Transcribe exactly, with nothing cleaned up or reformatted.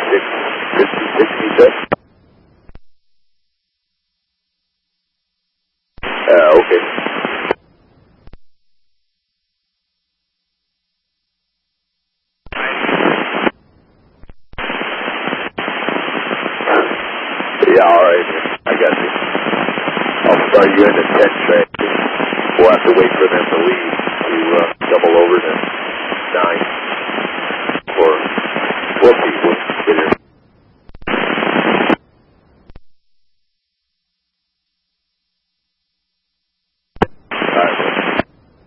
six fifty-six, you said? Uh, okay. Yeah, alright. I got you. I'll start you in at ten track. We'll have to wait for them to leave to uh, double over to nine.